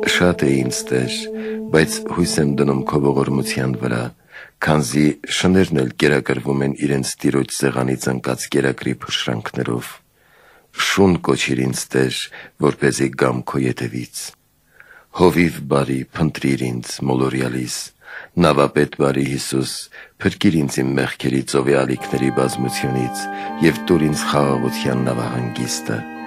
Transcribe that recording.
Շատ է ինձ Տեր, բայց հույս եմ դնում քո ողորմության վրա, քանզի շներն էլ կերակրվում են իրենց տիրոջ սեղանից ընկած կերակրի փշրանքներով։ Շուն կոչիր ինձ Տեր, որպեսզի գամ քո ետևից։ Հովիվ բարի փնտրիր ինձ մոլորյալիս, նավապետ բարի Հիսուս, փրկիր ինձ իմ մեղքերի ծովի ալիքների բազմությունից և տուր ինձ խաղաղության նավահանգիստը։